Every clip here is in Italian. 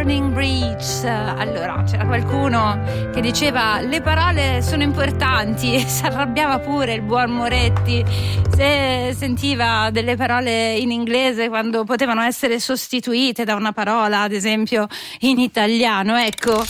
Burning Bridge. Allora, c'era qualcuno che diceva le parole sono importanti e si arrabbiava pure il buon Moretti se sentiva delle parole in inglese quando potevano essere sostituite da una parola, ad esempio in italiano. Ecco,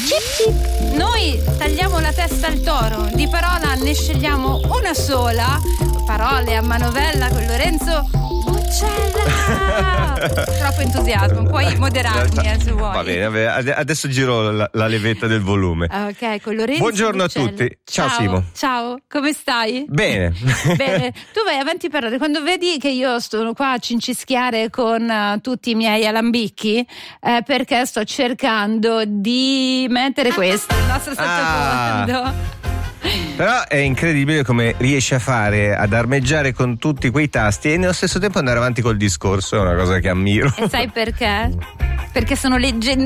noi tagliamo la testa al toro, di parola ne scegliamo una sola. Parole a manovella con Lorenzo Buccella. Troppo entusiasmo, puoi moderarmi se vuoi. Va bene, adesso giro la levetta del volume. Ok, con Lorenzo Buongiorno Buccella. a tutti. Ciao Simo. Ciao, come stai? Bene. Bene, tu vai avanti a parlare. Quando vedi che io sto qua a cincischiare con tutti i miei alambicchi, perché sto cercando di mettere questo, il nostro sottofondo. Però è incredibile come riesce a fare, ad armeggiare con tutti quei tasti e nello stesso tempo andare avanti col discorso, è una cosa che ammiro. E sai perché? Perché sono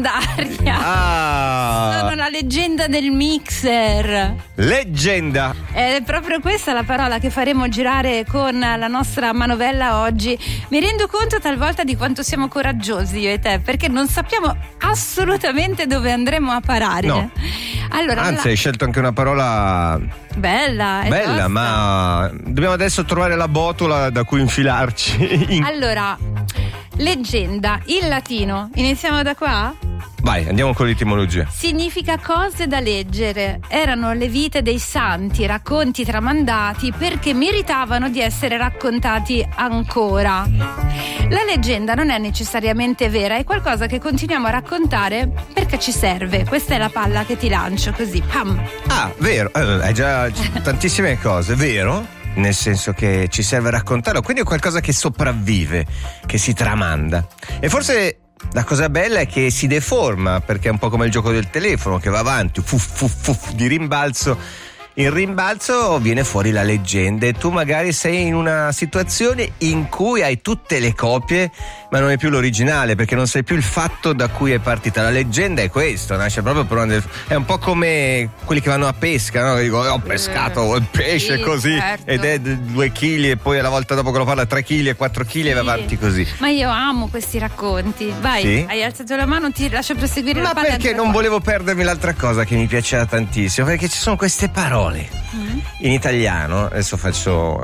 leggendaria. Sono la leggenda del mixer. Leggenda. È proprio questa la parola che faremo girare con la nostra manovella oggi. Mi rendo conto talvolta di quanto siamo coraggiosi io e te, perché non sappiamo assolutamente dove andremo a parare. No. Allora, anzi, hai scelto anche una parola bella, tosta. Ma dobbiamo adesso trovare la botola da cui infilarci. Allora, leggenda, in latino, iniziamo da qua? Vai, andiamo con l'etimologia. Significa cose da leggere. Erano le vite dei santi, racconti tramandati perché meritavano di essere raccontati ancora. La leggenda non è necessariamente vera, è qualcosa che continuiamo a raccontare perché ci serve. Questa è la palla che ti lancio, così, pam. Ah, vero, hai già tantissime cose, vero? Nel senso che ci serve a raccontarlo, quindi è qualcosa che sopravvive, che si tramanda. E forse la cosa bella è che si deforma, perché è un po' come il gioco del telefono che va avanti, di rimbalzo in rimbalzo viene fuori la leggenda e tu magari sei in una situazione in cui hai tutte le copie ma non è più l'originale, perché non sai più il fatto da cui è partita. La leggenda è questo, nasce proprio per è un po' come quelli che vanno a pesca, no? Che dicono ho pescato il pesce, sì, così, certo. Ed è 2 chili e poi alla volta dopo che lo parla 3 chili e 4 chili, sì. E va avanti così. Ma io amo questi racconti. Vai, sì? Hai alzato la mano, ti lascio proseguire. Ma perché non volevo perdermi l'altra cosa che mi piaceva tantissimo, perché ci sono queste parole in italiano. Adesso faccio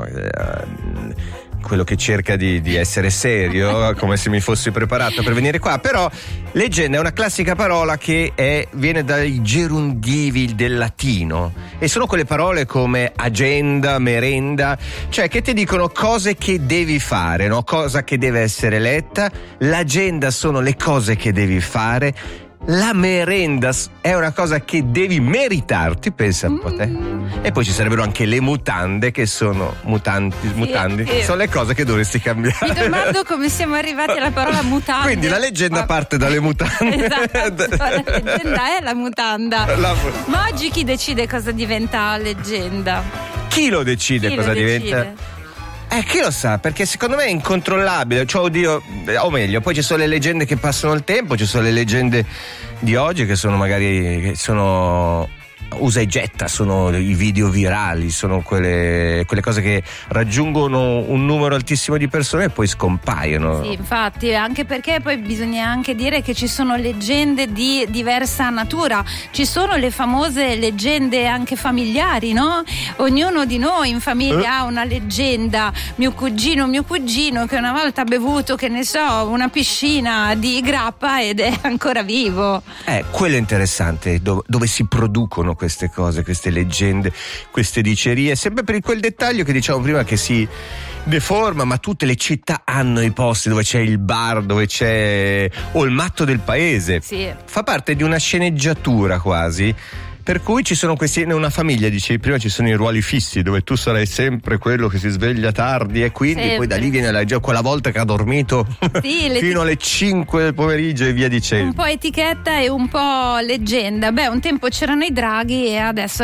quello che cerca di essere serio, come se mi fossi preparato per venire qua. Però leggenda è una classica parola che viene dai gerundivi del latino e sono quelle parole come agenda, merenda, cioè che ti dicono cose che devi fare, no? Cosa che deve essere letta. L'agenda sono le cose che devi fare. La merenda è una cosa che devi meritarti, pensa un po' te. E poi ci sarebbero anche le mutande, che sono mutandi, sì. Sono le cose che dovresti cambiare. Mi domando come siamo arrivati alla parola mutande. Quindi la leggenda parte dalle mutande. Esatto, la leggenda è la mutanda. Ma oggi chi decide cosa diventa leggenda? Chi lo decide cosa diventa? Chi lo sa, perché secondo me è incontrollabile, cioè oddio, o meglio, poi ci sono le leggende che passano il tempo, ci sono le leggende di oggi che sono magari usa e getta, sono i video virali, sono quelle cose che raggiungono un numero altissimo di persone e poi scompaiono. Sì, infatti, anche perché poi bisogna anche dire che ci sono leggende di diversa natura, ci sono le famose leggende anche familiari, no? Ognuno di noi in famiglia ha una leggenda. Mio cugino che una volta ha bevuto, che ne so, una piscina di grappa ed è ancora vivo. Quello è interessante, dove si producono queste cose, queste leggende, queste dicerie, sempre per quel dettaglio che diciamo prima che si deforma, ma tutte le città hanno i posti dove c'è il bar, dove c'è il matto del paese. Sì. Fa parte di una sceneggiatura quasi. Per cui ci sono questi, in una famiglia, dicevi prima, ci sono i ruoli fissi dove tu sarai sempre quello che si sveglia tardi e quindi sempre. Poi da lì viene quella volta che ha dormito fino alle 5 del pomeriggio e via dicendo. Un po' etichetta e un po' leggenda. Un tempo c'erano i draghi e adesso